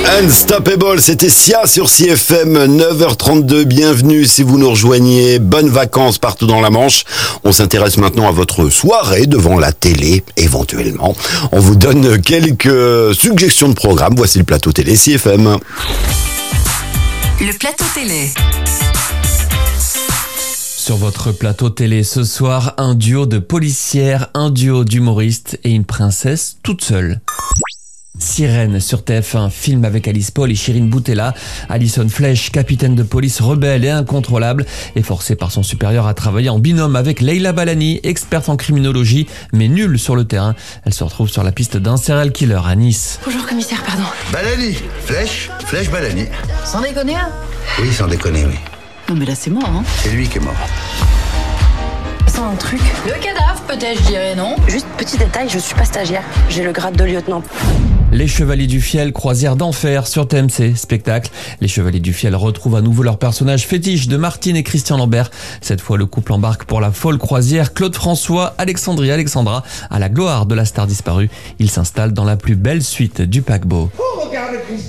Unstoppable, c'était Sia sur CFM, 9h32, bienvenue si vous nous rejoignez, bonnes vacances partout dans la Manche. On s'intéresse maintenant à votre soirée devant la télé, éventuellement. On vous donne quelques suggestions de programmes, voici le plateau télé CFM. Le plateau télé. Sur votre plateau télé ce soir, un duo de policières, un duo d'humoristes et une princesse toute seule. Sirène sur TF1, film avec Alice Paul et Chirine Boutella. Alison Flech, capitaine de police rebelle et incontrôlable, est forcée par son supérieur à travailler en binôme avec Leila Balani, experte en criminologie, mais nulle sur le terrain. Elle se retrouve sur la piste d'un serial killer à Nice. Bonjour commissaire, pardon. Balani, Flech Balani. Sans déconner, hein? Oui, sans déconner, oui. Non mais là c'est mort, hein? C'est lui qui est mort. Sans un truc. Le cadavre peut-être, je dirais, non? Juste petit détail, je suis pas stagiaire. J'ai le grade de lieutenant. Les Chevaliers du Fiel, croisière d'enfer sur TMC, spectacle. Les Chevaliers du Fiel retrouvent à nouveau leur personnage fétiche de Martine et Christian Lambert. Cette fois, le couple embarque pour la folle croisière Claude François, Alexandra, à la gloire de la star disparue. Ils s'installent dans la plus belle suite du paquebot.